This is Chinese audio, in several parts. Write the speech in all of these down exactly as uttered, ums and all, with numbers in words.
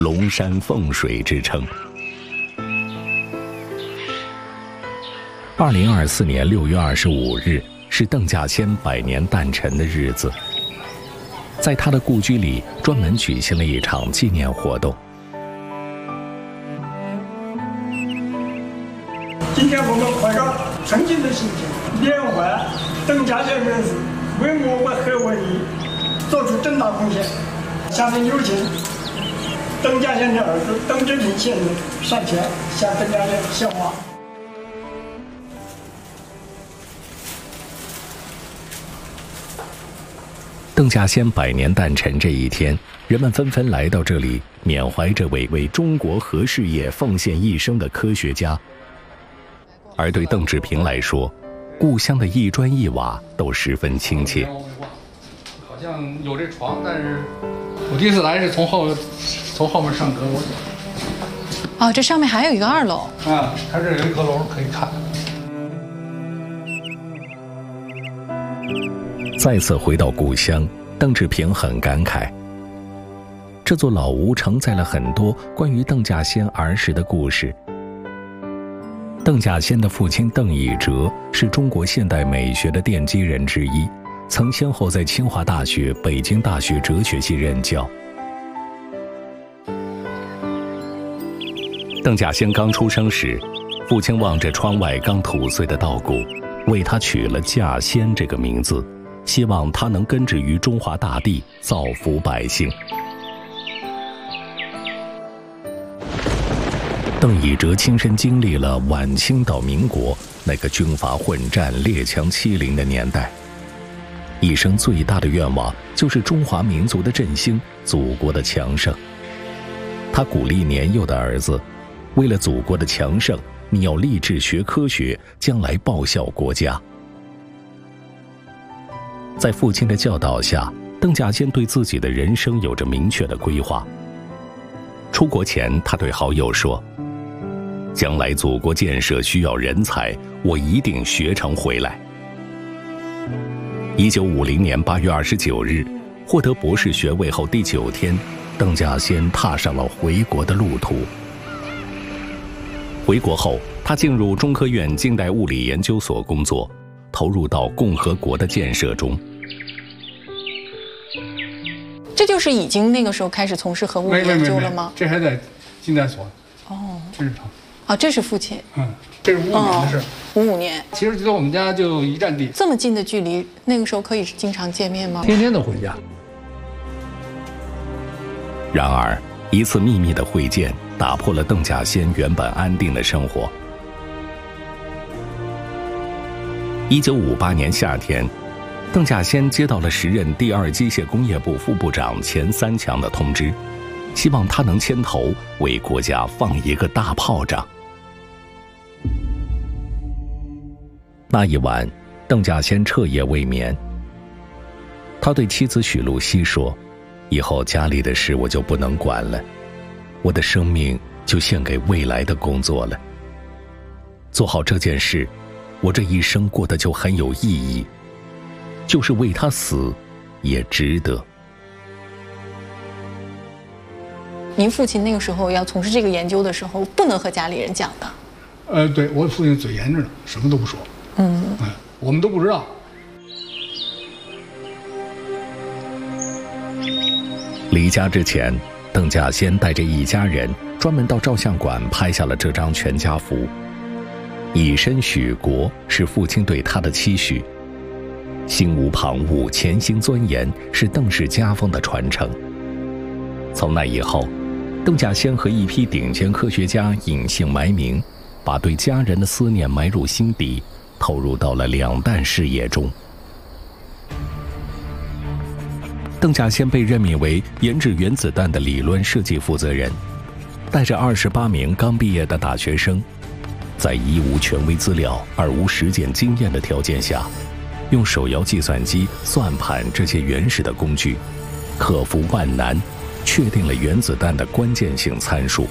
龙山凤水之称。二零二四年六月二十五日是邓稼先百年诞辰的日子，在他的故居里专门举行了一场纪念活动。 今天我们怀着纯净的心情，缅怀邓稼先人士为我国和文艺做出重大贡献。下面有请邓稼先的儿子邓志平先生上前向邓稼先献花。 邓稼先百年诞辰这一天，人们纷纷来到这里，缅怀这位为中国核事业奉献一生的科学家。而对邓志平来说，故乡的一砖一瓦都十分亲切。 好像有这床，但是我第一次来是从后从后面上阁楼。 哦，这上面还有一个二楼。 啊，它这有一阁楼可以看。 再次回到故乡，邓志平很感慨。这座老屋承载了很多关于邓稼先儿时的故事。邓稼先的父亲邓以哲是中国现代美学的奠基人之一，曾先后在清华大学、北京大学哲学系任教。邓稼先刚出生时，父亲望着窗外刚吐穗的稻谷，为他取了稼先这个名字，希望他能根植于中华大地，造福百姓。邓以哲亲身经历了晚清到民国那个军阀混战、列强欺凌的年代，一生最大的愿望就是中华民族的振兴，祖国的强盛。他鼓励年幼的儿子，为了祖国的强盛，你要立志学科学，将来报效国家。在父亲的教导下，邓稼先对自己的人生有着明确的规划。出国前，他对好友说，将来祖国建设需要人才，我一定学成回来。一九五零年八月二十九日，获得博士学位后第九天，邓稼先踏上了回国的路途。回国后，他进入中科院近代物理研究所工作，投入到共和国的建设中。 这就是已经那个时候开始从事核物理研究了吗？ 这还在近代所。 哦， 这是他。 哦，这是父亲。 嗯，这是五五年的事。 五五年。 其实离我们家就一站地。 这么近的距离，那个时候可以经常见面吗？ 天天都回家。 然而，一次秘密的会见打破了邓稼先原本安定的生活。一九五八年夏天，邓稼先接到了时任第二机械工业部副部长钱三强的通知，希望他能牵头为国家放一个大炮仗。那一晚，邓稼先彻夜未眠。他对妻子许露西说，以后家里的事我就不能管了，我的生命就献给未来的工作了。做好这件事，我这一生过得就很有意义，就是为他死也值得。 您父亲那个时候要从事这个研究的时候，不能和家里人讲的。 呃，对，我父亲嘴严着呢，什么都不说。 嗯， 哎，我们都不知道。 离家之前，邓稼先带着一家人专门到照相馆拍下了这张全家福。以身许国是父亲对他的期许，心无旁骛、潜心钻研是邓氏家风的传承。从那以后，邓稼先和一批顶尖科学家隐姓埋名，把对家人的思念埋入心底，投入到了两弹事业中。邓稼先被任命为研制原子弹的理论设计负责人，带着二十八名刚毕业的大学生，在一无权威资料、二无实践经验的条件下，用手摇计算机算盘这些原始的工具，克服万难，确定了原子弹的关键性参数。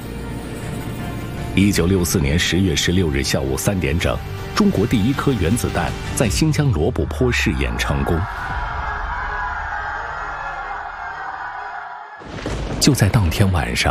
一九六四年十月十六日下午三点整，中国第一颗原子弹在新疆罗布泊试验成功。 就在当天晚上，